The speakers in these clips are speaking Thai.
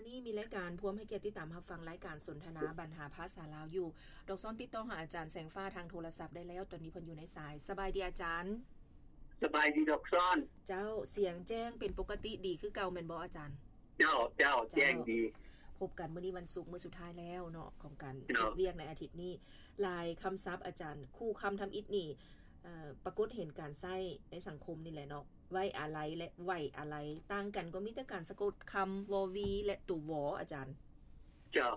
นี้มีรายการพร้อมให้เกียรติติดตามรับฟังรายการสนทนาบรรหาภาษาลาวอยู่ดอกซ้อนติดต่อหาอาจารย์แสงฟ้าทางโทรศัพท์ได้แล้วตอนนี้เพิ่นอยู่ในสายสบายดีอาจารย์สบายดีดอกซ้อนเจ้าเสียงแจ้งเป็นปกติดีคือเก่าแม่นบ่อาจารย์เจ้าแจ้งดีพบกันมื้อนี้วันศุกร์มื้อสุดท้ายแล้วเนาะของการเฮ็ดเวียกในอาทิตย์นี้ลายคำศัพท์อาจารย์คู่คำทำอิฐนี่ปรากฏเห็นการใช้ในสังคมนี่แหละเนาะไว้อะไรและไหวอะไรต่างกันก็มีแต่การสะกดคำวอวีและตัววออาจารย์เจ้า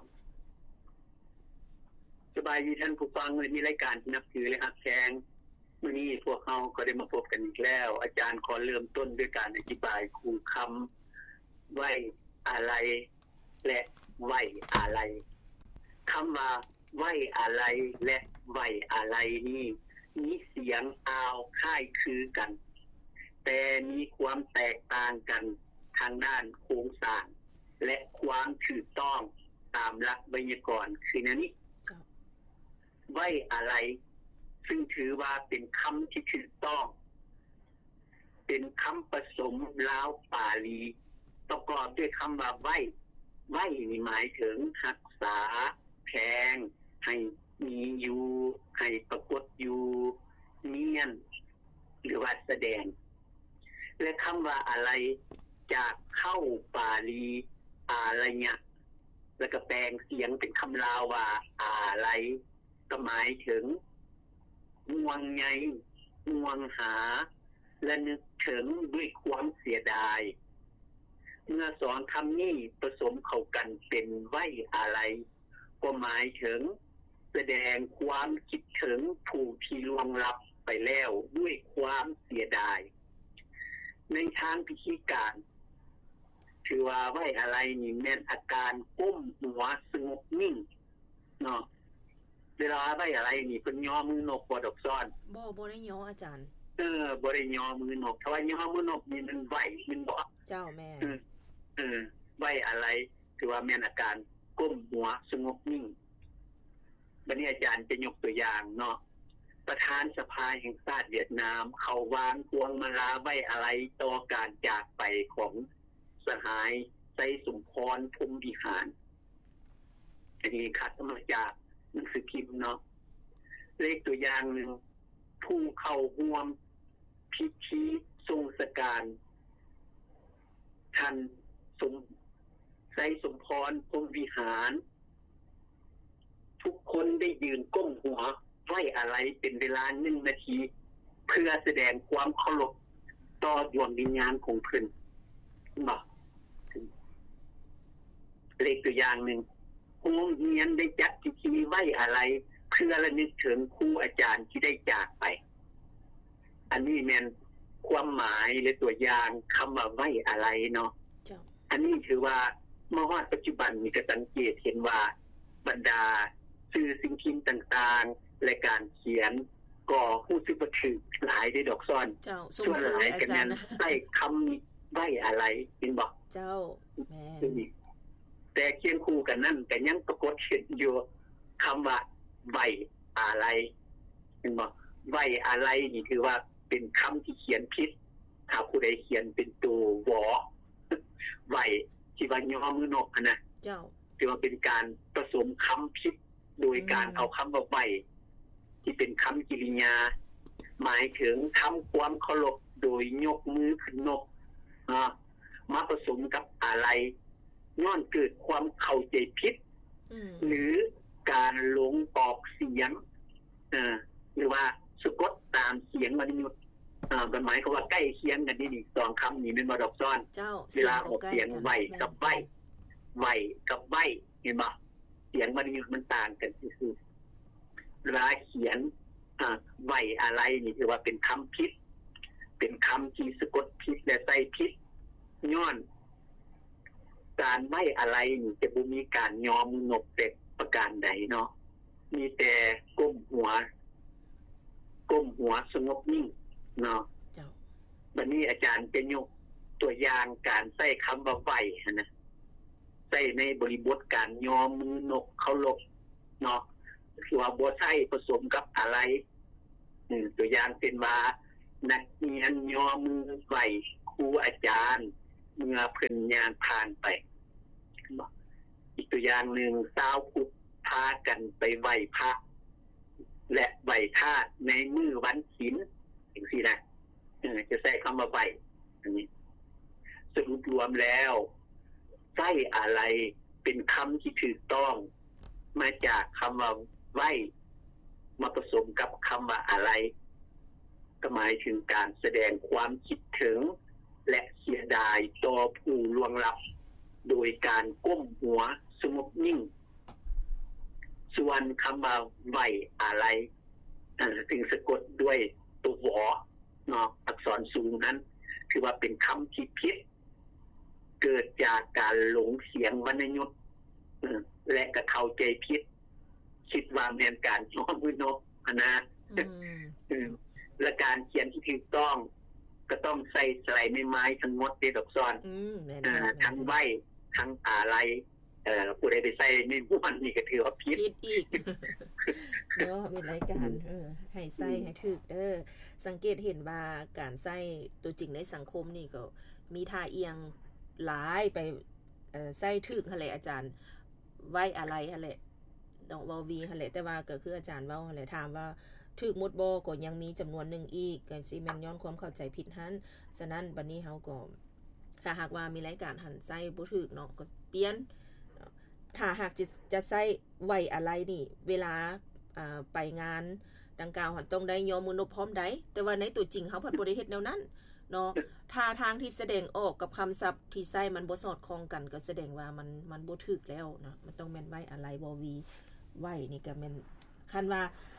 สบายดีท่านผู้ฟังมีรายการที่นับถือและฮักแพงมื้อนี้พวกเราก็ได้มาพบกันอีกแล้วอาจารย์ขอเริ่มต้นด้วยการอธิบายคู่คำไว้อะไรและไหวอะไรคำว่าไหวอะไรและไหวอะไรนี่มีเสียงอาวคล้ายคือกันแต่มีความแตกต่างกันทางด้านโครงสร้างและความถูกต้องตามหลักไวยากรณ์คือแนวนี้ไหวอะไรซึ่งถือว่าเป็นคำที่ถูกต้องเป็นคำผสมลาวปาลีประกอบด้วยคำว่าไหวนี่หมายถึงรักษาแพงให้มีอยู่ให้ปรากฏอยู่เนียนหรือว่าแสดงและคำว่าอะไรจากเข้าปาลีอะไรเนี่ยแล้วก็แปลงเสียงเป็นคำลาวว่าอะไรก็หมายถึงห่วงใยห่วงหาและนึกถึงด้วยความเสียดายเมื่อสองคำนี้ผสมเข้ากันเป็นไว้อะไรก็หมายถึงแสดงความคิดถึงผู้ที่ล่วงลับไปแล้วด้วยความเสียดายในทางพิธีการถือว่าไว้อะไรนี่แม่นอาการก้มหัวสงบนิ่งเนาะเวลาไว้อะไรนี่เพิ่นย่อมือนกบ่ดอกซ้อนบ่ได้ย่ออาจารย์บ่ได้ย่อมือนกถ้าว่าย่อมือนกนี่มันไหวมันบ่เจ้าแม่ไว้อะไรถือว่าแม่นอาการก้มหัวสงบนิ่งบัดนี้อาจารย์จะยกตัวอย่างเนาะประธานสภาแห่งชาติเวียดนามเขาวางพวงมาลาไว้อะไรต่อการจากไปของสหายไสสมพรพรหมวิหารอันนี้คัดมาจากหนังสือพิมพ์เนาะเลขตัวอย่างนึงผู้เข้าร่วมพิธีทรงสการท่านไสสมพรพรหมวิหารทุกคนได้ยืนก้มหัวไว้อะไรเป็นเวลา1นาทีเพื่อแสดงความเคารพต่อดวงวิญญาณของเพิ่นบ่เลขตัวอย่างนึงโรงเรียนได้จัดพิธีไว้อะไรเพื่อระลึกถึงครูอาจารย์ที่ได้จากไปอันนี้แม่นความหมายหรือตัวอย่างคำว่าไว้อะไรเนาะอันนี้ถือว่าเมื่อฮอดปัจจุบันมีก็สังเกตเห็นว่าบรรดาสื่อสิ่งพิมพ์ต่างๆและการเขียนก็รู้สึกว่าถึกหลายได้ดอกซ้อนเจ้าสงสัยอาจารย์ใช้คำไว้อะไรเห็นบ่เจ้าแม่นแต่เคียงคู่กันนั้นก็ยังปรากฏเห็นอยู่คำว่าไว้อะไรเห็นบ่ไว้อะไรนี่ถือว่าเป็นคำที่เขียนผิดถ้าผู้ใดเขียนเป็นตัววอไว้ที่ว่าย่อมือนกนะเจ้าถือว่าเป็นการผสมคำผิดโดยการเอาคำว่าไว้ที่เป็นคำกริยาหมายถึงทำความเคารพโดยยกมือขึ้นนกมาผสมกับอะไรย้อนเกิดความเข้าใจผิดหรือการหลงออกเสียงหรือว่าสะกดตามเสียงมนุษย์หมายความว่าใกล้เคียงกันนี่สองคำนี้เป็นบ่ดอกซ้อนเวลาออกเสียงไว้กับไว้กับไว้เห็นบ่เสียงมนุษย์มันต่างกันซื่อเวลาเขียนไว้อะไรนี่ถือว่าเป็นคำผิดเป็นคำที่สะกดผิดและใส่ผิดย้อนการไว้อะไรนี่จะบ่มีการยอมนกแต่ประการใดเนาะมีแต่ก้มหัวสงบนิ่งเนาะบัดนี้อาจารย์จะยกตัวอย่างการใช้คำว่าไว้นะใช้ในบริบทการยอมมือนกเคารพเนาะคือว่าบ่ใช้ผสมกับอะไรตัวอย่างเป็นว่านักเรียนยอมมือไหว้ครูอาจารย์เมื่อเพิ่นย่างผ่านไปอีกตัวอย่างหนึ่งชาวพุทธพากันไปไหว้พระและไหว้ธาตุในมื้อวันศีลจังซี่นะจะใช้คำว่าไหว้อันนี้สรุปรวมแล้วใช้อะไรเป็นคำที่ถูกต้องมาจากคำว่าไหว้มาผสมกับคำว่าอะไรก็หมายถึงการแสดงความคิดถึงและเสียดายต่อผู้ล่วงลับโดยการก้มหัวสงบนิ่งส่วนคำว่าไหว้อะไรถึงสะกดด้วยตัววอเนาะอักษรสูงนั้นคือว่าเป็นคำที่ผิดเกิดจากการหลงเสียงวรรณยุกต์และก็เข้าใจผิดคิดว่าเป็นการย้อมมือนกนะและการเขียนที่ถูกต้องก็ต้องใส่สระไม้ทั้งหมดที่ดอกซ้อนทั้งไหว้ทั้งอะไรผู้ใดไปใส่ไม่ม่วนนี่ก็ถือว่าผิดอีกเนาะมีรายการให้ใส่ให้ถูกสังเกตเห็นว่าการใส่ตัวจริงในสังคมนี่ก็มีท่าเอียงหลายไปใส่ถูกหั่นแหละอาจารย์ไว้อะไรหั่นแหละดอกวอวีหั่นแหละแต่ว่าก็คืออาจารย์เว้าหั่นแหละถามว่าถูกหมดบ่ก็ยังมีจำนวนนึงอีกก็สิแม่นย้อนความเข้าใจผิดหั่นฉะนั้นบัดนี้เฮาก็ถ้าหากว่ามีรายการหันใส่บ่ถูกเนาะก็เปลี่ยนถ้าหากจะใส่ไว้อะไรนี่เวลาไปงานดังกล่าวหันต้องได้ยอมมือนบพร้อมได้แต่ว่าในตัวจริงเฮาพัดบ่ได้เฮ็ดแนวนั้นเนาะท่าทางที่แสดงออกกับคำศัพท์ที่ใช้มันบ่สอดคล้องกันก็แสดงว่ามันบ่ถูกแล้วเนาะมันต้องแม่นไว้อะไรบ่วีไว้นี่ก็แม่นคันว่า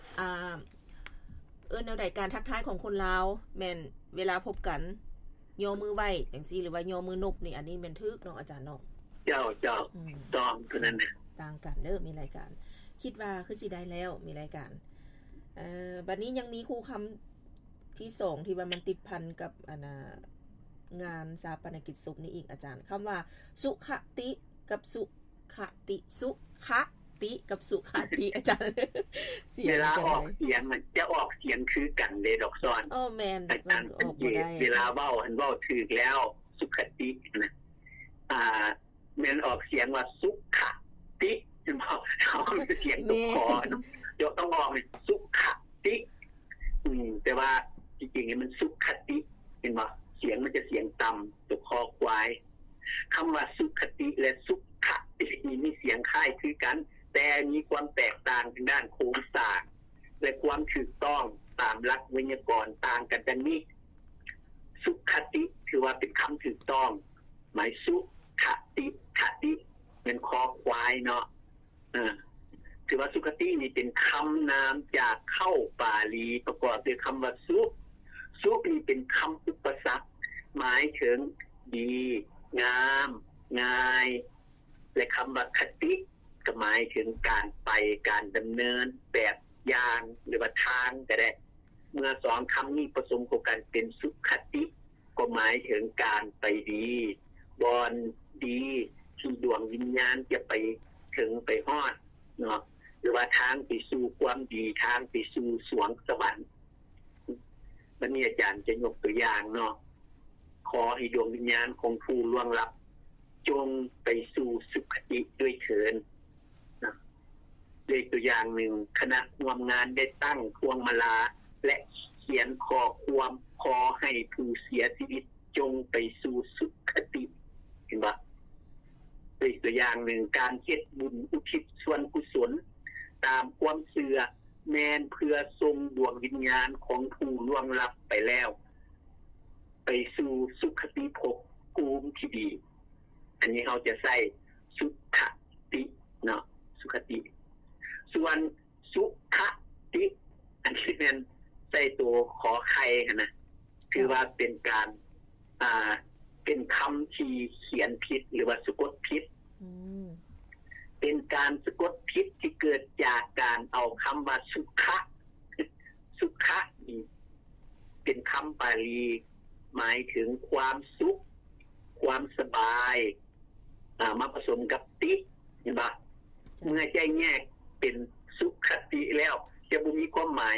แนวใดการทักทายของคนลาวแม่นเวลาพบกันยอมือไว้จังซี่หรือว่ายอมือนบนี่อันนี้แม่นถูกเนาะอาจารย์เนาะเจ้าต้องคือนั้นน่ะต่างกันมีรายการคิดว่าคือสิได้แล้วมีรายการบัดนี้ยังมีคู่คำที่2ที่ว่ามันติดพันกับงานชาปนกิจศพนี่อีกอาจารย์คำว่าสุขติกับสุขติสุขติกับสุขติอาจารย์เสียงเวลาออกเสียงมันจะออกเสียงคือกันเด้ดอกซ้อนแม่นอาจารย์สังเกตเวลาเว้าอันเว้าถูกแล้วสุขตินะแม่นออกเสียงว่าสุขติใช่มั้ยเขาเสียงตกคอเนาะยกต้องออกเป็นสุขติแต่ว่าจริงๆมันสุขติเห็นบ่เสียงมันจะเสียงต่ำตกคอควายคำว่าสุขติและสุขติมีเสียงคล้ายคือกันแต่มีความแตกต่างทางด้านโครงสร้างและความถูกต้องตามหลักไวยากรณ์ต่างกันดังนี้สุขติคือว่าเป็นคำถูกต้องหมายสุขติเป็นคอควายเนาะถือว่าสุขตินี่เป็นคำนามจากเข้าบาลีประกอบด้วยคำว่าสุนี่เป็นคำอุปสรรคหมายถึงดีงามง่ายและคำว่าคติก็หมายถึงการไปการดำเนินแบบอย่างหรือว่าทางก็ได้เมื่อสองคำนี้ผสมกันเป็นสุขติก็หมายถึงการไปดีบอนดีที่ดวงวิญญาณจะไปถึงไปฮอดเนาะหรือว่าทางไปสู่ความดีทางไปสู่สวงสวรรค์วันนี้อาจารย์จะยกตัวอย่างเนาะขอให้ดวงวิญญาณของผู้ล่วงลับจงไปสู่สุขติด้วยเถิดนะด้วยตัวอย่างหนึ่งคณะร่วมงานได้ตั้งพวงมาลาและเขียนข้อความขอให้ผู้เสียชีวิตจงไปสู่สุขติเห็นบ่ด้วยตัวอย่างหนึ่งการเฮ็ดบุญอุทิศส่วนกุศลตามความเชื่อแม้นเพื่อส่งดวงวิญญาณของผู้ล่วงลับไปแล้วไปสู่สุขติภพภูมิที่ดีอันนี้เราจะใช้สุขติเนาะสุขติส่วนสุขติอันนี้เป็นใช้ตัวขอไข่นะคือว่าเป็นการเป็นคำที่เขียนผิดหรือว่าสะกดผิดเป็นการสะกดผิดที่เกิดจากการเอาคำว่าสุขนี่เป็นคำบาลีหมายถึงความสุขความสบายมาผสมกับติเห็นป่ะเมื่อใจแยกเป็นสุขติแล้วจะบ่มีความหมาย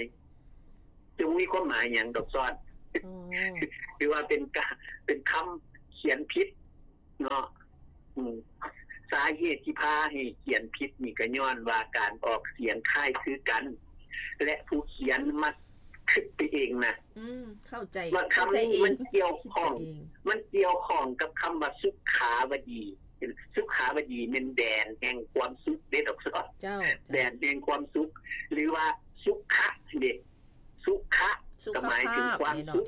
อย่างดอกซ้อนหรือว่าเป็นคำเขียนผิดเนาะสาเหตุที่พาให้เขียนผิดนี่ก็ย้อนว่าการออกเสียงคล้ายคือกันและผู้เขียนมักคิดไปเองนะเข้าใจเองมันเกี่ยวข้องกับคำว่าสุขาวดีสุขาวดีเป็นแดนแห่งความสุขเด้ดอกซ้อนเจ้าแดนแห่งความสุขหรือว่าสุขะเด้สุขะก็หมายถึงความสุข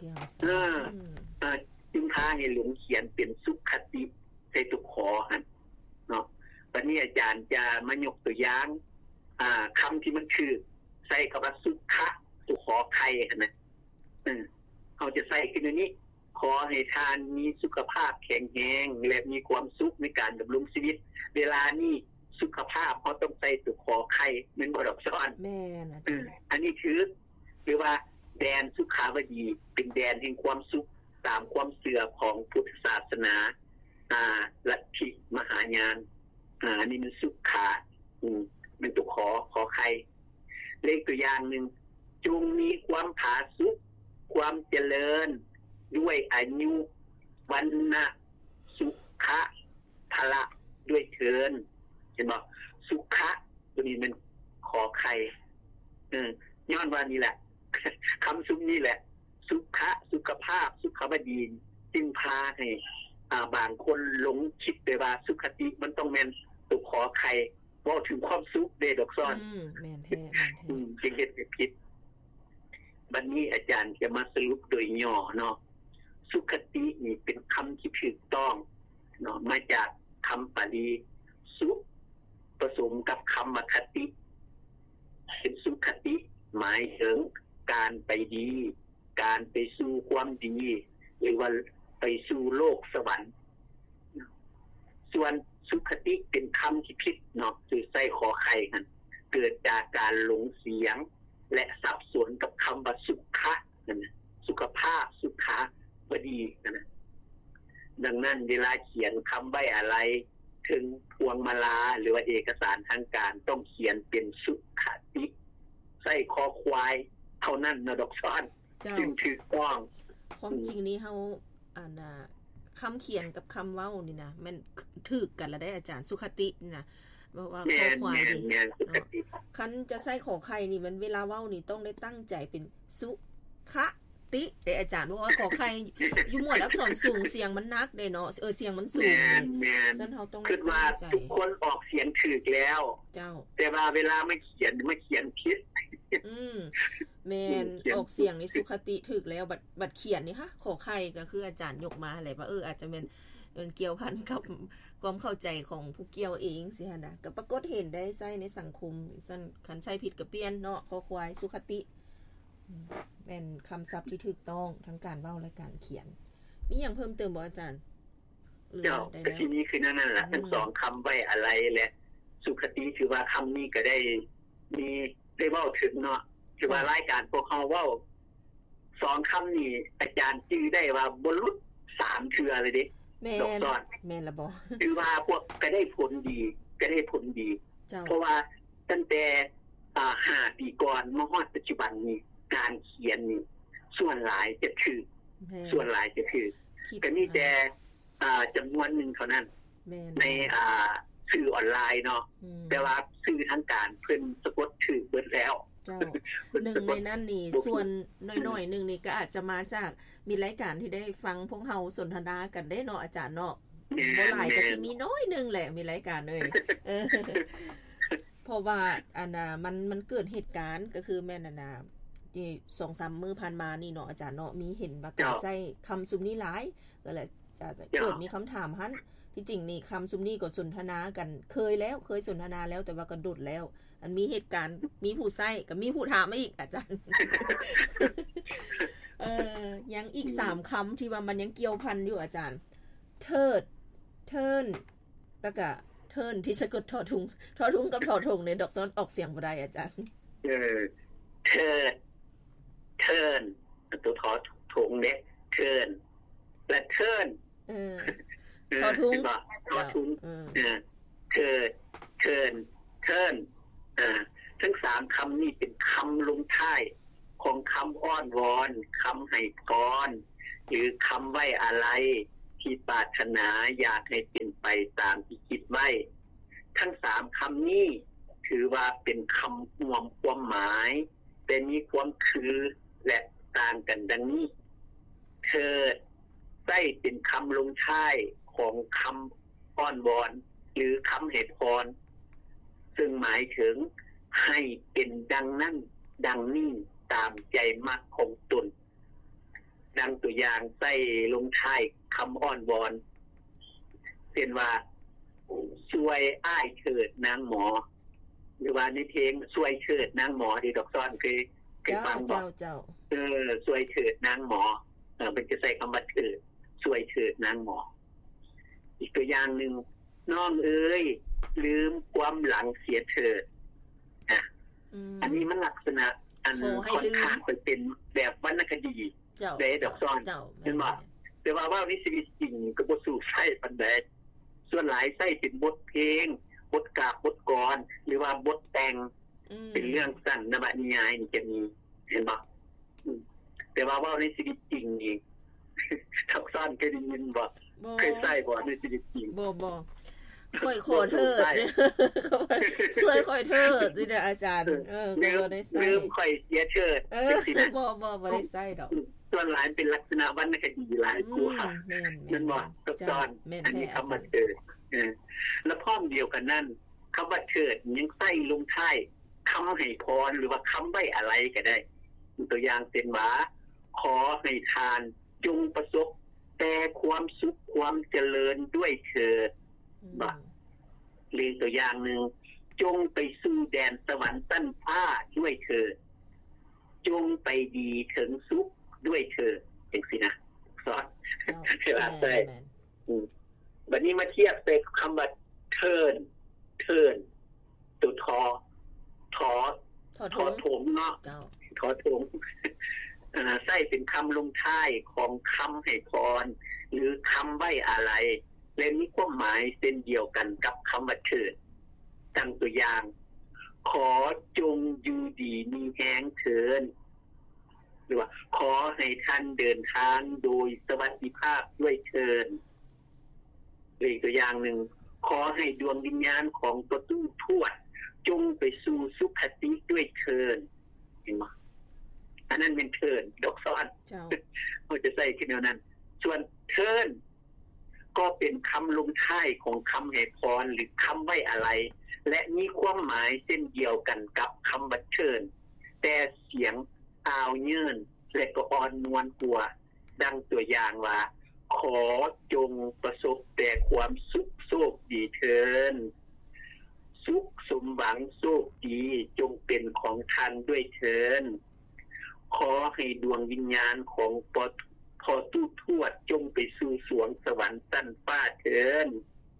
จึงพาให้หลวงเขียนเป็นสุขติใส่ตุกขอหั่นเนาะวันนี้อาจารย์จะมายกตัวอย่างคำที่มันคือใส่คำว่าสุขะสุขอไข่นะเขาจะใส่ขึ้นในนี้ขอให้ทานมีสุขภาพแข็งแรงและมีความสุขในการดำรงชีวิตเวลานี้สุขภาพเขาต้องใส่ตัวขอไข่เป็นบ่ดอกซ้อนแม่นะอันนี้คือหรือว่าแดนสุขาวดีเป็นแดนแห่งความสุขตามความเชื่อของพุทธศาสนาลัทธิมหายานอันนี้มันสุขะเป็นตัวขอไข่เลขตัวอย่างนึงจงมีความผาสุกความเจริญด้วยอายุวันนะสุขะพละด้วยเถิดเห็นบ่สุขะตัวนี้มันขอไข่ย้อนว่านี่แหละคำซุ้มนี่แหละสุขะสุขภาพสุขวดีจึงพาให้บางคนหลงคิดไปว่าสุขติมันต้องแม่นตัวขอไข่ว่าถึงความสุขเด้ดอกซ้อนแม่นแท้จึงเฮ็ดผิดบัดนี้อาจารย์จะมาสรุปโดยย่อเนาะสุขตินี่เป็นคำที่ถูกต้องเนาะมาจากคำปาลีสุผสมกับคำคติเป็นสุขติหมายถึงการไปดีการไปสู่ความดีหรือว่าไปสู่โลกสวรรค์ส่วนสุขติเป็นคำที่ผิดเนาะคือใส่ขอไข่กันเกิดจากการหลงเสียงและสับสนกับคำว่าสุขะนั่นนะสุขภาพสุขาวดีนั่นนะดังนั้นเวลาเขียนคำไว้อะไรถึงพวงมาลาหรือว่าเอกสารทางการต้องเขียนเป็นสุขติใส่คอควายเท่านั้นนะดอกซ้อนจึงถูกต้องความจริงนี้เฮาคำเขียนกับคำเว้านี่นะมันถูกกันแล้วได้อาจารย์สุขตินี่นะบอกว่าขอควายนี่คันจะใส่ขอไข่นี่มันเวลาเว้านี่ต้องได้ตั้งใจเป็นสุขติเด้อาจารย์บอกว่าขอไข่อยู่หมวดอักษรสูงเสียงมันนักเด้เนาะเสียงมันสูงซั่นเฮาต้องคิดว่าทุกคนออกเสียงถูกแล้วเจ้าแต่ว่าเวลาไม่เขียนผิดแม่นออกเสียงนี่สุขติถูกแล้วบัดเขียนนี่ฮะขอไข่ก็คืออาจารย์ยกมาอะไรว่าอาจจะเป็นเกี่ยวพันกับความเข้าใจของผู้เกี่ยวเองสิฮะนะก็ปรากฏเห็นได้ใช้ในสังคมซั่นคันใช้ผิดก็เปลี่ยนเนาะขอควายสุขติเป็นคำศัพท์ที่ถูกต้องทั้งการเว้าและการเขียนมีหยังเพิ่มเติมบ่อาจารย์เจ้าแต่ทีนี้คือนั่นแหละทั้ง2คำไว้อะไรและสุขติถือว่าคำนี้ก็ได้เว้าถึงเนาะคือว่ารายการพวกเฮาเว้า2คำนี้อาจารย์จื้อได้ว่าบ่หลุด3เทื่อเลยเด้ดอกซ้อนแม่นล่ะบ่คือว่าพวกก็ได้ผลดีเพราะว่าตั้งแต่5ปีก่อนมาฮอดปัจจุบันนี้การเขียนนี่ส่วนหลายจะคือก็มีแต่จำนวนนึงเท่านั้นในสื่อออนไลน์เนาะแต่ว่าสื่อทางการเพิ่นสะกดชื่อเบิดแล้วหนึ่งในนั้นนี่ส่วนน้อยๆนึงนี่ก็อาจจะมาจากมีรายการที่ได้ฟังพวกเฮาสนทนากันได้เนาะอาจารย์เนาะบ่หลายก็สิมีน้อยนึงแหละมีรายการเลยเพราะว่ามันเกิดเหตุการณ์ก็คือแม่นน่ะที่ 2-3 มื้อผ่านมานี่เนาะอาจารย์เนาะมีเห็นว่าการใช้คำซุมนี้หลายก็เลยจะเกิดมีคำถามหั่นที่จริงนี่คำซุมนี้ก็สนทนากันเคยสนทนาแล้วแต่ว่าก็ดุดแล้วอันมีเหตุการณ์มีผู้ใช้ก็มีผู้ถามมาอีกอาจารย์ยังอีก3คำที่ว่ามันยังเกี่ยวพันอยู่อาจารย์เทินแล้วก็เทินที่สะกดทอทุงกับทอทงเนี่ยดอกซ้อนออกเสียงบ่ได้อาจารย์เทินตัวทอทงเนี่ยเทินและเทินทอทุงเทินทั้ง3คำนี้เป็นคำลงท้ายของคำอ้อนวอนคำให้พรหรือคำไว้อะไรที่ปรารถนาอยากให้เป็นไปตามที่คิดไว้ทั้ง3คำนี้ถือว่าเป็นคำรวมความหมายแต่มีความคือและต่างกันดังนี้เถิดใช้เป็นคำลงท้ายของคำอ้อนวอนหรือคำให้พรซึ่งหมายถึงให้เป็นดังนั้นดังนี้ตามใจมักของตนดังตัวอย่างใส่ลงท้ายคำอ้อนวอนเช่นว่าช่วยอ้ายเถิดนางหมอหรือว่าในเพลงช่วยเถิดนางหมอที่ดอกซ้อนคือฟังบอกช่วยเถิดนางหมอมันจะใส่คำว่าเถิดช่วยเถิดนางหมออีกตัวอย่างนึงน้องเอ้ยลืมความหลังเสียเถิดอันนี้มันลักษณะอันค่อนข้างเป็นแบบวรรณคดีได้ดอกซ้อนเห็นบ่แต่ว่าในชีวิตจริงก็บ่สู้ใช้ปานใดส่วนหลายใช้เป็นบทเพลงบทกาบบทกลอนหรือว่าบทแต่งเป็นเรื่องสั้นนวนิยายนี่จะมีเห็นบ่แต่ว่าในชีวิตจริงนี่ทักซ้อนเคยได้ยินบ่เคยใช้บ่ในชีวิตจริงบ่ค่อยขอเถิดช่วยค่อยเถิดนี่นะอาจารย์ก็บ่ได้ใช้ลืมค่อยเสียเถิดจังซี่นะบ่ได้ใช้ดอกส่วนหลายเป็นลักษณะวรรณคดีหลายกว่านั่นบ่ทักซ้อนอันนี้คำว่าเถิดแล้วพร้อมเดียวกันนั้นคำว่าเถิดยังใส่ลงท้ายคำให้พรหรือว่าคำไว้อะไรก็ได้ตัวอย่างเช่นว่าขอให้ทานจงประสบแต่ความสุขความเจริญด้วยเถิดบ่หรือตัวอย่างนึงจงไปสู่แดนสวรรค์ชั้นฟ้าด้วยเถิดจงไปดีถึงสุขด้วยเถิดจังซี่นะสอนเวลาใส่บัดนี้มาเทียบใส่คำว่าเทินตัวทอถมเนาะทอถมใส่เป็นคำลงท้ายของคำให้พรหรือคำไว้อะไรและมีความหมายเช่นเดียวกันกับคำว่าเถิดตั้งตัวอย่างขอจงอยู่ดีมีแรงเถิดหรือว่าขอให้ท่านเดินทางโดยสวัสดิภาพด้วยเถิดอีกตัวอย่างนึงขอให้ดวงวิญญาณของประตูทวดจงไปสู่สุคติด้วยเถิดเห็นมั้ยอันนั้นเป็นเถิดดอกซ้อนเขาจะใส่ขึ้นแนวนั้นส่วนเถิดก็เป็นคำลงท้ายของคำให้พรหรือคำไว้อะไรและมีความหมายเช่นเดียวกันกับคำว่าเถิดแต่เสียงอาวเยินและก็อ่อนนวลกว่าดังตัวอย่างว่าขอจงประสบแต่ความสุขโชคดีเถิดสุขสมหวังโชคดีจงเป็นของท่านด้วยเถิดขอให้ดวงวิญญาณของพอตู้ทวดจงไปสู่สวงสวรรค์ชั้นฟ้าเถิด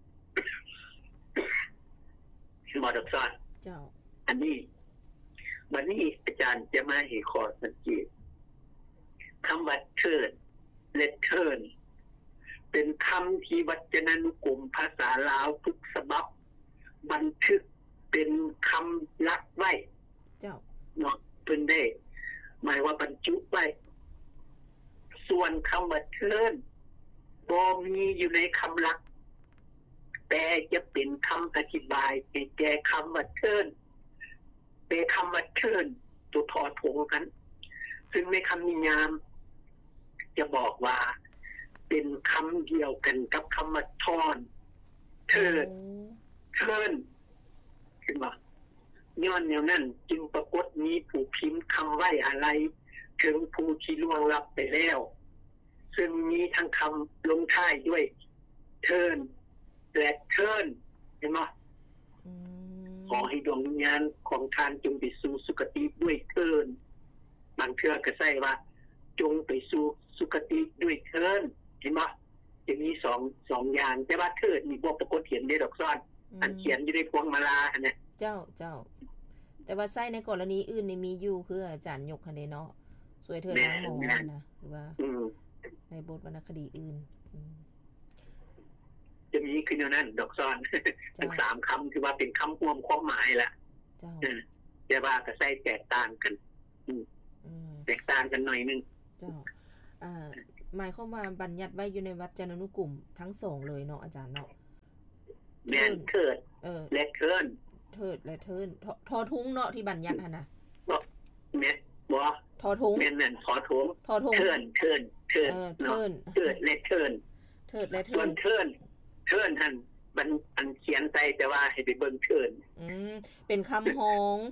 หมอดอกซ้อนอันนี้วันนี้อาจารย์จะมาให้ข้อสังเกตคำว่าเถิดและเถิดเป็นคำที่วจนานุกรมภาษาลาวทุกฉบับบันทึกเป็นคำลักไว้เนาะเพิ่นได้หมายว่าบรรจุไว้ส่วนคำว่าเถิดบ่มีอยู่ในคำลักแต่จะเป็นคำอธิบายให้แก่คำว่าเถิดเป็นคำว่าเถิดตัวทอถงกันซึ่งในคำนิยามจะบอกว่าเป็นคำเดียวกันกับคำว่าทอนเถิดเห็นบ่ย้อนแนวนั้นจึงปรากฏมีผู้พิมพ์คำไว้อะไรถึงผู้ที่ล่วงลับไปแล้วซึ่งมีทั้งคำลงท้ายด้วยเทินและเทินเห็นบ่ขอให้ดวงวิญญาณของท่านจงไปสู่สุคติด้วยเทินบางเทื่อก็ใช้ว่าจงไปสู่สุคติด้วยเทินเห็นบ่จะมี2อย่างแต่ว่าเทินนี่บ่ปรากฏเขียนในดอกซ้อนอันเขียนอยู่ในพวงมาลาอันนี้เจ้าแต่ว่าใช้ในกรณีอื่นนี่มีอยู่คืออาจารย์ยกคันเด้เนาะสวยเถิดนางหมอนะหรือว่าในบทวรรณคดีอื่นจะมีขึ้นแนวนั้นดอกซ้อนทั้ง3คำคือว่าเป็นคำรวมความหมายล่ะแต่ว่าก็ใช้แตกต่างกันแตกต่างกันหน่อยนึงหมายความว่าบัญญัติไว้อยู่ในวจนานุกรมทั้ง2เลยเนาะอาจารย์เนาะแม่นเทิดและเทินเทิดและเทินทอทุงเนาะที่บัญญัติหั่นน่ะแม่นบ่ทอทุงแม่นนั่นทอทุงเทินเทินและเทินส่วนเทินหั่นมันเขียนใส่แต่ว่าให้ไปเบิ่งเทินเป็นคำฮ้อง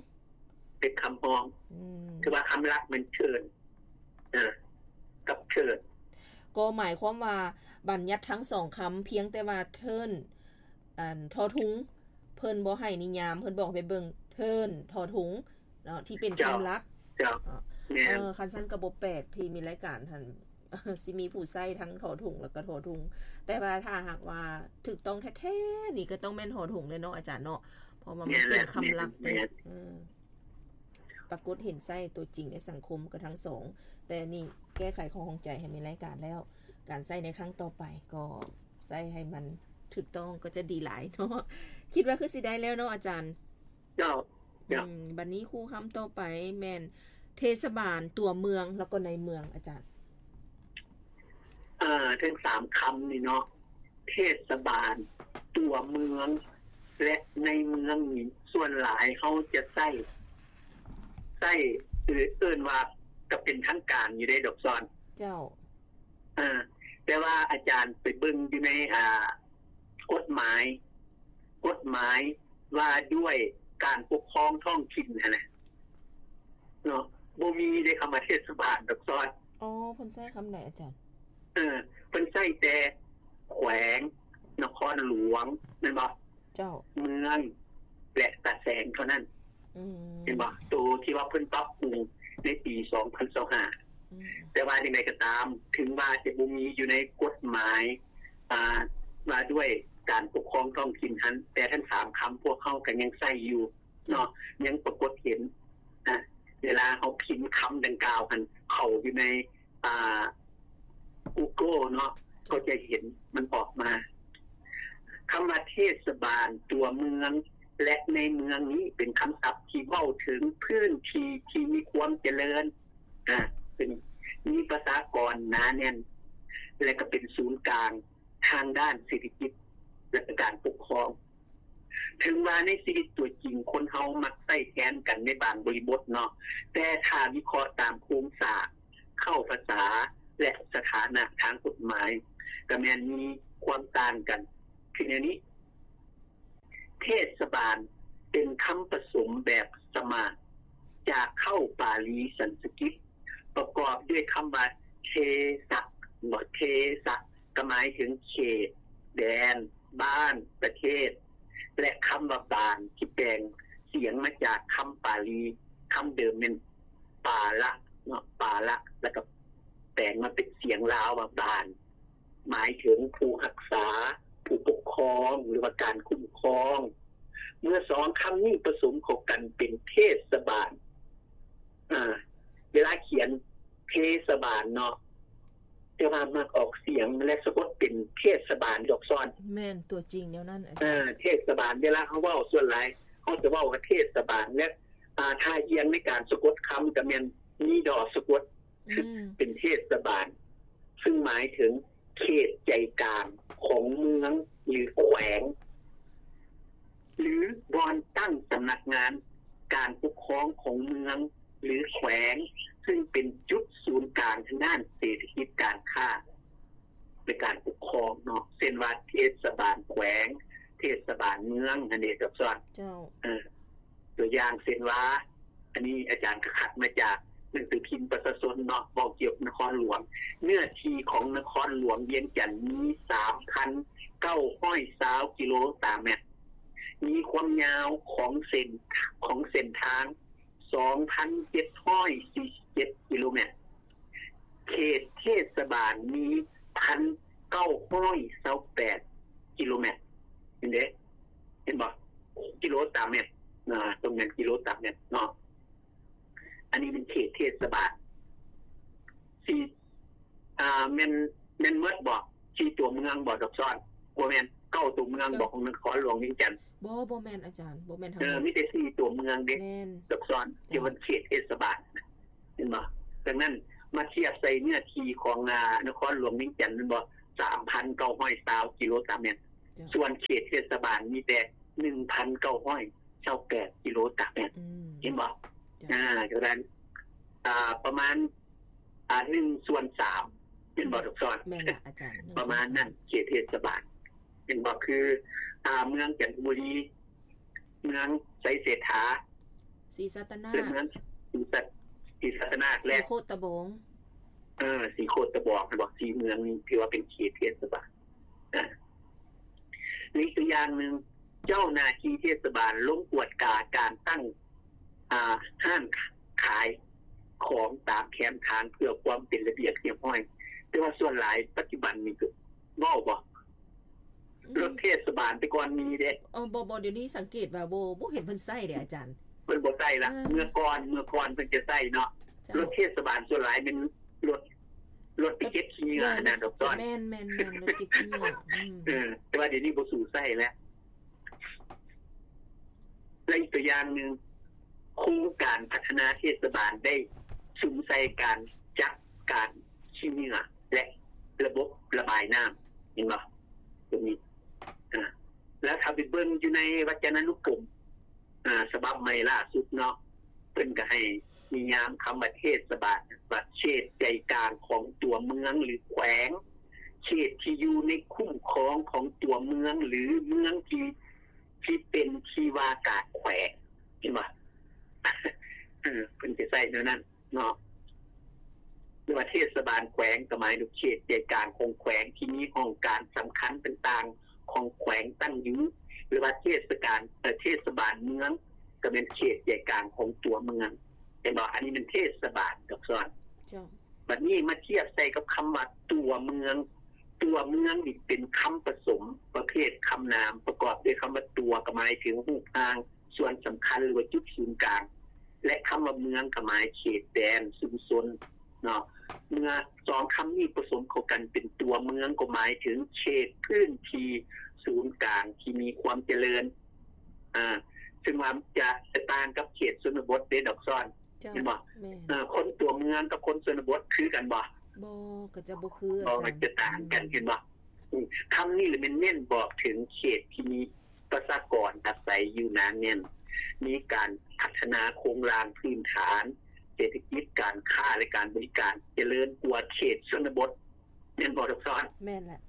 คือว่าคำรักมันเทินกับเทินก็หมายความว่าบัญญัติทั้ง2คำเพียงแต่ว่าเทินทอทุงเพิ่นบ่ให้นิยามเพิ่นบอกไปเบิ่งเทินทอทุงเนาะที่เป็นคำรักคันซั่นก็บ่แปลกที่มีรายการท่านสิมีผู้ใช้ทั้งทอถุงแล้วก็ทอทุงแต่ว่าถ้าหากว่าถูกต้องแท้ๆนี่ก็ต้องแม่นทอถุงเลยเนาะอาจารย์เนาะเพราะว่ามันเป็นคำรักเด้ปรากฏเห็นไส้ตัวจริงในสังคมก็ทั้ง2แต่นี่แก้ไขข้อข้องใจให้มีรายการแล้วการใช้ในครั้งต่อไปก็ใช้ให้มันถูกต้องก็จะดีหลายเนาะคิดว่าคือสิได้แล้วเนาะอาจารย์บัดนี้ครูคำต่อไปแม่นเทศบาลตัวเมืองแล้วก็ในเมืองอาจารย์ทั้ง3คำนี่เนาะเทศบาลตัวเมืองและในเมืองนี่ส่วนหลายเขาจะใช้เอิ้นว่าก็เป็นทางการอยู่ในดอกซอนเจ้าแต่ว่าอาจารย์ไปเบิ่งอยู่ในกฎหมายว่าด้วยการปกครองท้องถิ่นนั่นแหละเนาะบ่มีได้คำว่าเทศบาลดอกซอนเพิ่นใช้คำไหนอาจารย์เพิ่นใช้แต่แขวงนครหลวงแม่นบ่เจ้าเมืองและตะแสงเท่านั้นเห็นบ่ตัวที่ว่าเพิ่นปรับปรุงในปี2025แต่ว่าจังได๋ก็ตามถึงว่าจะบ่มีอยู่ในกฎหมายมาด้วยการปกครองท้องถิ่นนั้นแต่ทั้ง3คำพวกเขาก็ยังใช้อยู่เนาะยังปรากฏเห็นเวลาเฮาพิมพ์คำดังกล่าวกันเข้าอยู่ในGoogle เนาะก็จะเห็นมันออกมาคำว่าเทศบาลตัวเมืองและในเมืองนี้เป็นคำศัพท์ที่เว้าถึงพื้นที่ที่มีความเจริญเป็นมีประชากรหนาแน่นและก็เป็นศูนย์กลางทางด้านเศรษฐกิจและการปกครองถึงว่าในชีวิตตัวจริงคนเฮามักใช้แทนกันในบางบริบทเนาะแต่ถ้าวิเคราะห์ตามโครงสร้างเข้าภาษาและสถานะทางกฎหมายก็แม้นมีความต่างกันคืออย่างนี้เทศบาลเป็นคำผสมแบบสมาจากเข้าปาลีสันสกฤตประกอบด้วยคำว่าเทสะเทสะก็หมายถึงเขตแดนบ้านประเทศและคำว่าบานที่แปลงเสียงมาจากคำปาลีคำเดิมเป็นปาละเนาะปาละแล้วก็แปลงมาเป็นเสียงลาวว่าบานหมายถึงผู้รักษาผู้ปกครองหรือว่าการคุ้มครองเมื่อ2คำนี้ผสมเข้ากันเป็นเทศบาลเวลาเขียนเทศบาลเนาะแต่ว่ามักออกเสียงและสะกดเป็นเทศบาลดอกซ้อนแม่นตัวจริงแนวนั้นเทศบาลเวลาเฮาเว้าส่วนหลายเฮาจะเว้าว่าเทศบาลและถ้าเอียงในการสะกดคำก็แม่นมีดอกสะกดเป็นเทศบาลซึ่งหมายถึงเขตใจกลางของเมืองหรือแขวงหรือบอนตั้งสำนักงานการปกครองของเมืองหรือแขวงซึ่งเป็นจุดศูนย์กลางทางด้านเศรษฐกิจการค้าในการปกครองเนาะเช่นว่าเทศบาลแขวงเทศบาลเมืองอันนี้ครับซ้อนตัวอย่างเช่นว่าอันนี้อาจารย์ขัดมาจากหนังสือพิมพ์ประชาชนเนาะบอกเกี่ยวกับนครหลวงเนื้อที่ของนครหลวงเวียงจันทน์มี 3,920 กิโลเมตรมีความยาวของเส้นทาง 2,747 กิโลเมตรเขตเทศบาลมี 1,928 กิโลเมตรเห็นบ่กิโลเมตรตรงนั้นกิโลเมตรเนาะอันนี้เป็นเขตเทศบาลที่แม่นเมิดบอกที่ตัวเมืองบ่ดอกซ้อนบ่แม่นเก้าตัวเมืองบอกของนครหลวงเวียงจันทน์บ่แม่นอาจารย์บ่แม่นทั้งหมดมีแต่4ตัวเมืองเด้ดอกซ้อนที่มันเขตเทศบาลเห็นบ่ดังนั้นมาเทียบใส่เนื้อที่ของนครหลวงเวียงจันทน์มันบ่ 3,920 กิโลตารางเมตรส่วนเขตเทศบาลมีแต่ 1,928 กิโลตารางเมตรเห็นบ่ฉะนั้นประมาณ1/3เป็นบ่ทุกส่วนแม่นล่ะอาจารย์ประมาณนั้นเขตเทศบาลเป็นบ่คือเมืองจันทบุรีเมืองไสเศรษฐาศรีสัตนาเมืองศรีสัตนาและศรีโคตบงศรีโคตบองบอก4เมืองนี้ถือว่าเป็นเขตเทศบาลนี่ตัวอย่างนึงเจ้าหน้าที่เทศบาลลงกวดการตั้งห้างขายของตามแคมทางเพื่อความเป็นระเบียบเรียบร้อยแต่ว่าส่วนหลายปัจจุบันนี้ก็ว้าบ่รถเทศบาลแต่ก่อนมีเด้บ่เดี๋ยวนี้สังเกตว่าบ่เห็นเพิ่นใช้เด้อาจารย์เพิ่นบ่ใช้ละเมื่อก่อนเพิ่นจะใช้เนาะรถเทศบาลส่วนหลายเป็นรถไปเก็บขี้เหงื่อนะดอกต้นแม่นๆรถเก็บขี้เหงื่อแต่ว่าเดี๋ยวนี้บ่สู่ใช้แล้วและอีกตัวอย่างนึงโครงการพัฒนาเทศบาลได้สุ่มใส่การจัดการขี้เหงื่อและระบบระบายน้ำเห็นบ่ตรงนี้แล้วถ้าไปเบิ่งอยู่ในวจนานุกรมฉบับใหม่ล่าสุดเนาะเพิ่นก็ให้นิยามคำว่าเทศบาลว่าเขตใจกลางของตัวเมืองหรือแขวงเขตที่อยู่ในคุ้มครองของตัวเมืองหรือเมืองที่เป็นที่ว่าการแขวงเห็นบ่เพิ่นสิใช้แนวนั้นเนาะหรือว่าเทศบาลแขวงก็หมายถึงเขตใจกลางของแขวงที่มีองค์การสำคัญต่างๆของแขวงตั้งอยู่หรือว่าเทศบาลเมืองก็เป็นเขตใจกลางของตัวเมืองเห็นบ่อันนี้เป็นเทศบาลกับส่วนบัดนี้มาเทียบใส่กับคำว่าตัวเมืองนี่เป็นคำผสมประเภทคำนามประกอบด้วยคำว่าตัวก็หมายถึงรูปร่างส่วนสำคัญหรือว่าจุดศูนย์กลางและคำว่าเมืองก็หมายเขตแดนชุมชนเนาะเมื่อสองคำนี้ผสมเข้ากันเป็นตัวเมืองก็หมายถึงเขตพื้นที่ศูนย์กลางที่มีความเจริญซึ่งว่าจะต่างกับเขตชนบทเด้ดอกซ้อนเห็นบ่คนตัวเมืองกับคนชนบทคือกันบ่ก็จะบ่คืออาจารย์จะต่างกันเห็นบ่คำนี้เลยมันเน้นบอกถึงเขตที่มีประชากรอาศัยอยู่นานแน่นมีการพัฒนาโครงสร้างพื้นฐานเศรษฐกิจการค้าและการบริการเจริญกว่าเขตชนบทแม่นบ่ดอกซ้อนแม่นแหละ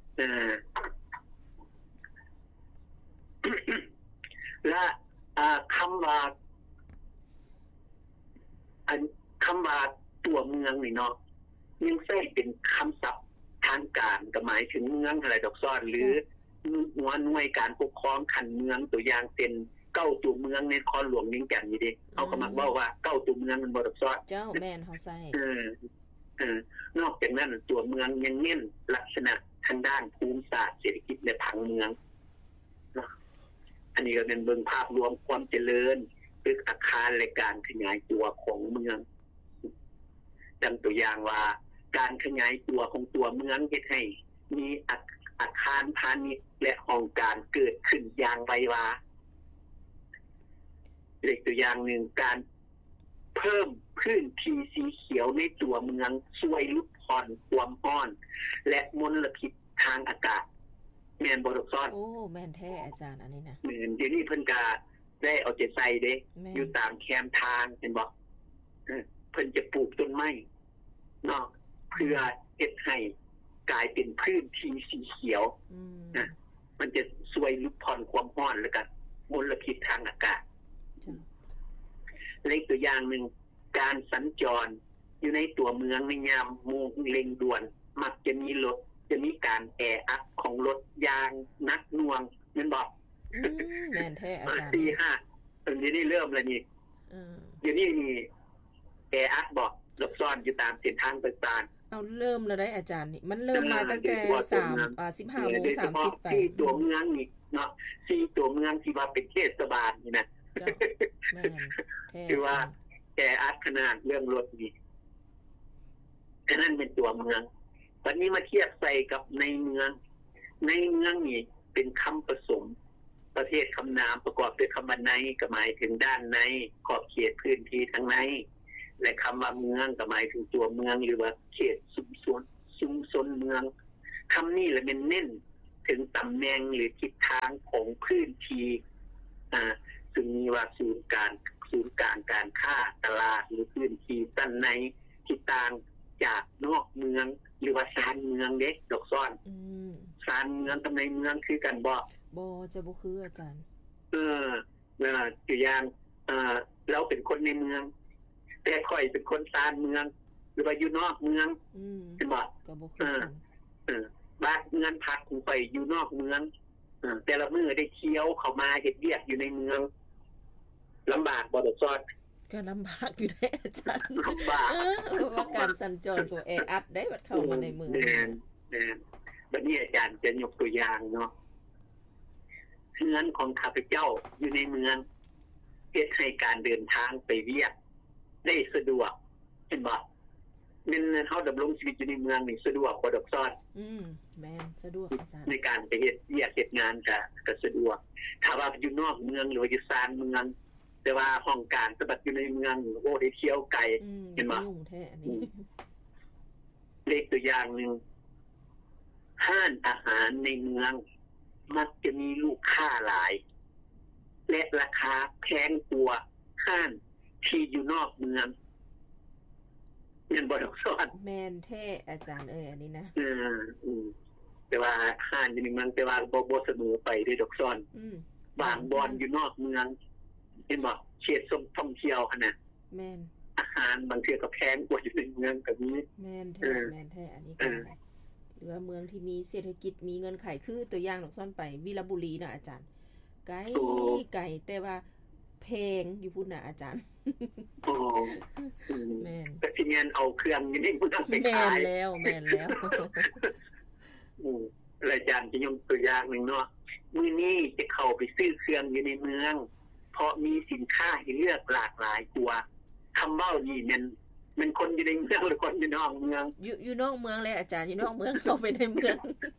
และคำว่าตัวเมืองนี่เนาะยังใช้เป็นคำศัพท์ทางการก็หมายถึงเมืองอะไรดอกซ้อนหรือหัวหน่วยการปกครองขันเมืองตัวอย่างเป็นเก้าตัวเมืองในนครหลวงเวียงจันทน์นี่เด้เอาก็มักเว้าว่าเก้าตัวเมืองมันบ่ดอกซ้อนเจ้าแม่นเฮาใช้นอกจากนั้นตัวเมืองยังเน้นลักษณะทางด้านภูมิศาสตร์เศรษฐกิจและผังเมืองอันนี้ก็เป็นเบิ่งภาพรวมความเจริญตึกอาคารและการขยายตัวของเมืองดังตัวอย่างว่าการขยายตัวของตัวเมืองเฮ็ดให้มีอาคารพาณิชย์และโครงการเกิดขึ้นอย่างไววาอีกตัวอย่างนึงการเพิ่มพื้นที่สีเขียวในตัวเมืองช่วยลดผ่อนความร้อนและมลพิษทางอากาศแม่นบ่ดอกซ้อนแม่นแท้อาจารย์อันนี้นะเดี๋ยวนี้เพิ่นก็ได้เอาใจใส่เด้อยู่ตามแคมทางเห็นบ่เพิ่นจะปลูกต้นไม้เนาะเพื่อเฮ็ดให้กลายเป็นพื้นที่สีเขียวนะมันจะช่วยลดผ่อนความร้อนแล้วก็มลพิษทางอากาศและอีกตัวอย่างนึงการสัญจรอยู่ในตัวเมืองในยามโมงเร่งด่วนมักจะมีการแออัดของรถยางนักหน่วงแม่นบ่แม่นแท้อาจารย์ 4-5ตอนนี้เริ่มแล้วนี่เดี๋ยวนี้นี่แออัดบ่หลบซ่อนอยู่ตามเส้นทางต่างๆเอาเริ่มแล้วได้อาจารย์นี่มันเริ่มมาตั้งแต่15:30 ไปที่ตัวเมืองนี่เนาะที่ตัวเมืองที่ว่าเป็นเทศบาลนี่นะแม่นแท้คือว่าแออัดขนาดเรื่องรถนี่ฉะนั้นเป็นตัวเมืองวันนี้มาเทียบใส่กับในเมืองนี่เป็นคำผสมประเภทคำนามประกอบด้วยคำว่าในก็หมายถึงด้านในขอบเขตพื้นที่ทางในและคำว่าเมืองก็หมายถึงตัวเมืองหรือว่าเขตชุมชนเมืองคำนี้แหละมันเน้นถึงตำแหน่งหรือทิศทางของพื้นที่ซึ่งมีว่าศูนย์กลางการค้าตลาดหรือพื้นที่ด้านในที่ต่างจากนอกเมืองหรือว่าชานเมืองเด้ดอกซ้อนชานเมืองกับในเมืองคือกันบ่จะบ่คืออาจารย์ตัวอย่างเราเป็นคนในเมืองแต่ค่อยเป็นคนชานเมืองหรือว่าอยู่นอกเมืองใช่บ่ก็บ่คือกันบ้านเมืองพักของไปอยู่นอกเมืองแต่ละมื้อได้เที่ยวเข้ามาเฮ็ดเวียกอยู่ในเมืองลำบากบ่ดอกซ้อนก็ลำบากอยู่ได้อาจารย์ลำบากเพราะว่าการสัญจรก็แออัดได้บัดเข้ามาในเมืองแม่นบัดนี้อาจารย์จะยกตัวอย่างเนาะเฮือนของข้าพเจ้าอยู่ในเมืองเฮ็ดให้การเดินทางไปเวียกได้สะดวกเห็นบ่แม่นเฮาดำรงชีวิตอยู่ในเมืองนี่สะดวกกว่าดอกซ้อนแม่นสะดวกอาจารย์ในการไปเฮ็ดเวียกเฮ็ดงานก็สะดวกถ้าว่าอยู่นอกเมืองหรือว่าอยู่ชานเมืองแต่ว่าห้องการสบัดอยู่ในเมืองโอ้ได้เที่ยวไกลเห็นบ่ยุ่งแท้อันนี้เล็กตัวอย่างนึงห้านอาหารในเมืองมักจะมีลูกค้าหลายและราคาแพงกว่าห้านที่อยู่นอกเมืองแม่นบ่ดอกซ้อนแม่นแท้อาจารย์อันนี้นะแต่ว่าห้านอยู่ในเมืองแต่ว่าบ่เสมอไปด้วยดอกซ้อนบางบ่อนอยู่นอกเมืองเห็นบ่เขตท่องเที่ยวคั่นน่ะแม่นอาหารบางเทื่อก็แพงกว่าอยู่ในเมืองก็มีแม่นแท้อันนี้ก็หรือว่าเมืองที่มีเศรษฐกิจมีเงินไขคือตัวอย่างดอกซ้อนไปวีรบุรีน่ะอาจารย์ไกลแต่ว่าแพงอยู่พุ่นน่ะอาจารย์แม่นแต่ที่งั้นเอาเครื่องอยู่ในเมืองไปขายแม่นแล้วอาจารย์จะยกตัวอย่างนึงเนาะมื้อนี้จะเข้าไปซื้อเครื่องอยู่ในเมืองเพราะมีสินค้าให้เลือกหลากหลายกว่าคำเว้านี่มันคนอยู่ในเมืองหรือคนอยู่นอกเมืองอยู่นอกเมืองเลยอาจารย์อยู่นอกเมืองเข้าไปในเมือง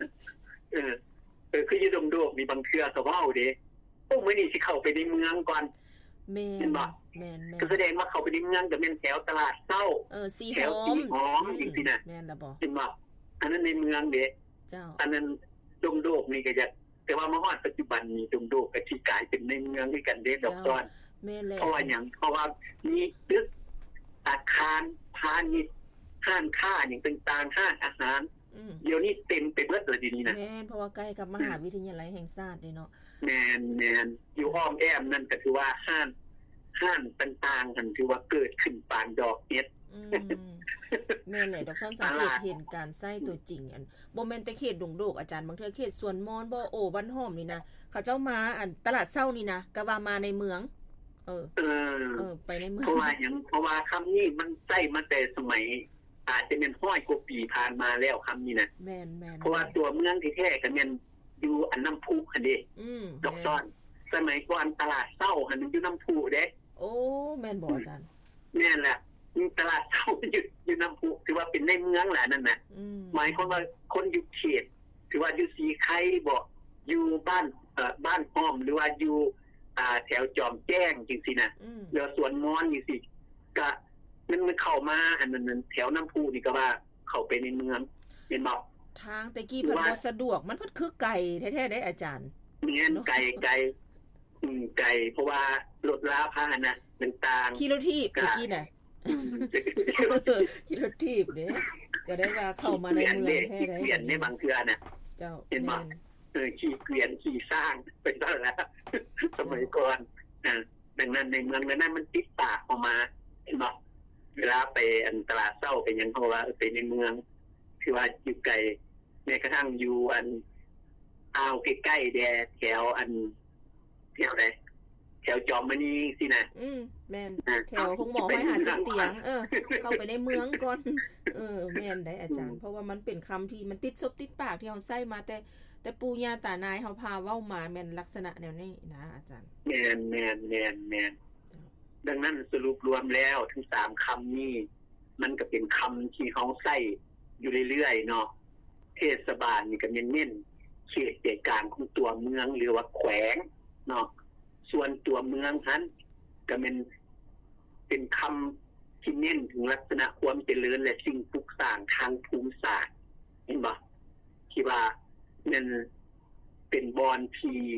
คืออยู่ดงๆมีบางเทื่อก็เว้าเด้โอ้มื้อนี้สิเข้าไปในเมืองก่อนแม่นก็แสดงว่าเข้าไปในเมืองก็แม่นแถวตลาดเช้าสีหอมจริงๆน่ะแม่นล่ะบ่เห็นบ่อันนั้นในเมืองเด้เจ้าอันนั้นดงๆนี่ก็จะแต่ว่ามาฮอดปัจจุบันนี้ดงๆก็สิกลายเป็นในเมืองด้วยกันเด้ดอกซ้อนแม่นแล้วเพราะว่าหยังเพราะว่ามีตึกอาคารพาณิชย์ห้างค้าอย่างต่างๆห้างอาหารเดี๋ยวนี้เต็มไปเบิดเลยดีๆนะแม่นเพราะว่าใกล้กับมหาวิทยาลัยแห่งชาติเนาะแม่นอยู่อ้อมแอมนั่นก็ถือว่าห้างต่างๆนั่นถือว่าเกิดขึ้นปานดอกเห็ดแม่นแหละดอกซ้อนสังเกตเห็นการใช้ตัวจริงอันบ่แม่นแต่เขตดงโดกอาจารย์บางเทื่อเขตสวนมอนบ่โอบ้านหอมนี่นะเขาเจ้ามาอันตลาดเช้านี่นะก็ว่ามาในเมืองไปในเมืองเพราะว่าหยังเพราะว่าคำนี้มันใช้มาแต่สมัยอาจจะเป็น100กว่าปีผ่านมาแล้วคำนี้นะแม่นเพราะว่าตัวเมืองที่แท้ก็แม่นอยู่อันน้ำพุหั่นเด้ดอกซ้อนสมัยก่อนตลาดเช้าหั่นอยู่น้ำพุเด้โอ้แม่นบ่อาจารย์แม่นแหละตลาดเช้าอยู่น้ำพุถือว่าเป็นในเมืองแหละนั่นน่ะหมายความว่าคนอยู่เขตถือว่าอยู่สีไข่บ่อยู่บ้านอ้อมหรือว่าอยู่แถวจอมแจ้งจังซี่น่ะเรือสวนมอนจังซี่ก็มันเข้ามาอันนั้นแถวน้ำพุนี่ก็ว่าเข้าไปในเมืองเห็นบ่ทางตะกี้เพิ่นบ่สะดวกมันเพิ่นคือไกลแท้ๆได้อาจารย์แม่นไกลเพราะว่ารถราพาหนะต่างๆขี่รถถีบตะกี้น่ะขี่รถถีบเด้ก็ได้ว่าเข้ามาในเมืองแท้ได้เปลี่ยนในบางเทื่อน่ะเจ้าเห็นบ่ขี่เกวียนขี่สร้างเป็นต้นแล้วสมัยก่อนดังนั้นในเมืองนั้นมันติดปากออกมาเห็นบ่เวลาไปอันตลาดเช้าเป็นหยังเพราะว่าไปในเมืองคือว่าอยู่ไกลแม้กระทั่งอยู่อันอ้าวใกล้ๆแถวอันแถวไหนแถวจอมมณีสินะแม่นแถวคงหมอให้50เตียงเข้าไปในเมืองก่อนแม่นได้อาจารย์เพราะว่ามันเป็นคำที่มันติดซบติดปากที่เฮาใช้มาแต่ปู่ย่าตานายเฮาพาเว้ามาแม่นลักษณะแนวนี้นะอาจารย์แม่นดังนั้นสรุปรวมแล้วทั้ง3คำนี้มันก็เป็นคำที่เฮาใช้อยู่เรื่อยๆเนาะเทศบาลนี่ก็เน้นเขตใกล้ของตัวเมืองหรือว่าแขวงเนาะส่วนตัวเมืองนั้นก็เป็นคำที่เน้นถึงลักษณะความเจริญและสิ่งปลูกสร้างทางภูมิศาสตร์เห็นบ่ที่ว่านั่นเป็นบอนที่